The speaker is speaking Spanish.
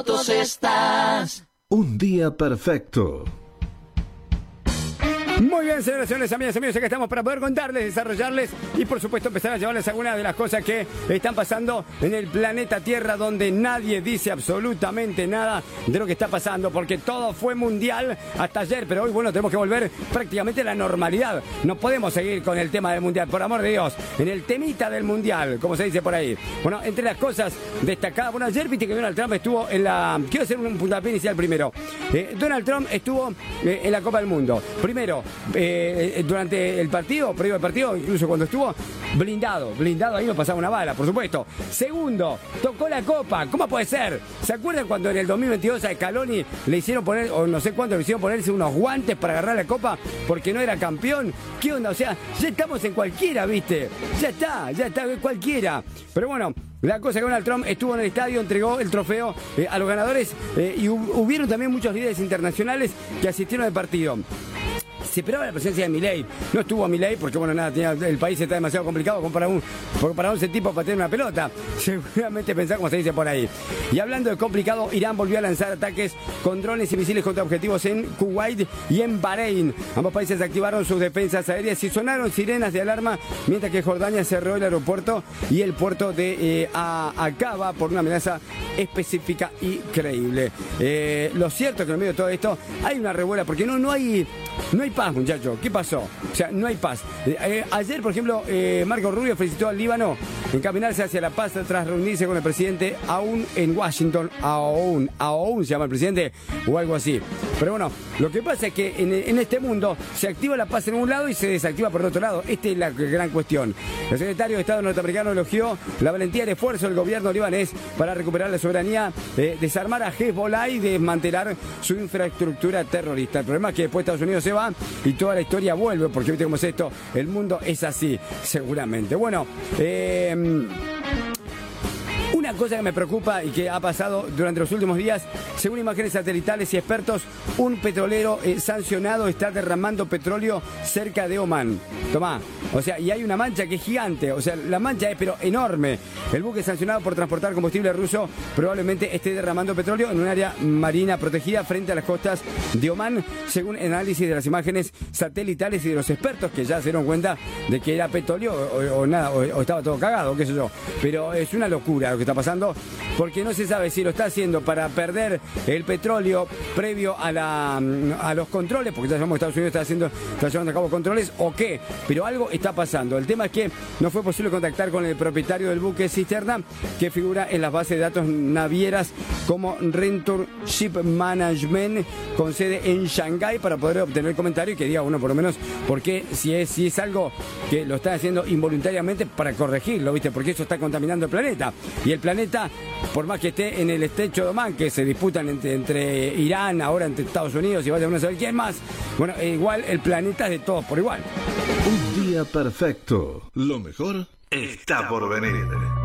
Estás. Un día perfecto. Muy bien, señoras y señores, amigas y amigos, aquí estamos para poder contarles, desarrollarles y por supuesto empezar a llevarles algunas de las cosas que están pasando en el planeta Tierra, donde nadie dice absolutamente nada de lo que está pasando, porque todo fue mundial hasta ayer, pero hoy, bueno, tenemos que volver prácticamente a la normalidad. No podemos seguir con el tema del mundial, por amor de Dios, en el temita del mundial, como se dice por ahí. Bueno, entre las cosas destacadas, bueno, ayer viste que Donald Trump estuvo en la... Quiero hacer un puntapié inicial primero. Donald Trump estuvo en la Copa del Mundo. Primero, durante el partido, previo al partido, incluso cuando estuvo blindado, ahí no pasaba una bala, por supuesto. Segundo, tocó la copa. ¿Cómo puede ser? ¿Se acuerdan cuando en el 2022 a Scaloni le hicieron poner, o no sé cuánto, le hicieron ponerse unos guantes para agarrar la copa porque no era campeón? ¿Qué onda? O sea, ya estamos en cualquiera, ¿viste? Ya está, cualquiera. Pero bueno, la cosa es que Donald Trump estuvo en el estadio, entregó el trofeo a los ganadores y hubieron también muchos líderes internacionales que asistieron al partido. Se esperaba la presencia de Milei. No estuvo Milei porque, bueno, nada, el país está demasiado complicado como para ese tipo para tener una pelota. Seguramente pensar como se dice por ahí. Y hablando de complicado, Irán volvió a lanzar ataques con drones y misiles contra objetivos en Kuwait y en Bahrein. Ambos países activaron sus defensas aéreas y sonaron sirenas de alarma, mientras que Jordania cerró el aeropuerto y el puerto de Aqaba por una amenaza específica y creíble. Lo cierto es que en medio de todo esto hay una revuela porque no hay paz, muchachos. ¿Qué pasó? O sea, no hay paz. Ayer, por ejemplo, Marco Rubio felicitó al Líbano encaminarse hacia la paz tras reunirse con el presidente Aoun en Washington. Aoun se llama el presidente o algo así. Pero bueno, lo que pasa es que en este mundo se activa la paz en un lado y se desactiva por el otro lado. Esta es la gran cuestión. El secretario de Estado norteamericano elogió la valentía y el esfuerzo del gobierno libanés para recuperar la soberanía, desarmar a Hezbollah y desmantelar su infraestructura terrorista. El problema es que después Estados Unidos se va y toda la historia vuelve, porque viste cómo es esto, el mundo es así, seguramente. Bueno, una cosa que me preocupa y que ha pasado durante los últimos días, según imágenes satelitales y expertos, un petrolero sancionado está derramando petróleo cerca de Omán. Tomá, o sea, y hay una mancha que es gigante, o sea, la mancha es pero enorme. El buque sancionado por transportar combustible ruso probablemente esté derramando petróleo en un área marina protegida frente a las costas de Omán, según el análisis de las imágenes satelitales y de los expertos que ya se dieron cuenta de que era petróleo o nada, o estaba todo cagado, qué sé yo. Pero es una locura lo que está pasando, porque no se sabe si lo está haciendo para perder el petróleo previo a los controles, porque ya sabemos que Estados Unidos está llevando a cabo controles, o qué, pero algo está pasando. El tema es que no fue posible contactar con el propietario del buque cisterna, que figura en las bases de datos navieras como Rentur Ship Management, con sede en Shanghái, para poder obtener comentario y que diga uno por lo menos porque si es algo que lo está haciendo involuntariamente para corregirlo, ¿viste? Porque eso está contaminando el planeta. Y el planeta, por más que esté en el estrecho de Omán, que se disputan entre Irán, ahora entre Estados Unidos y vaya uno a saber quién más, bueno, igual el planeta es de todos por igual. Un día perfecto. Lo mejor está por venir.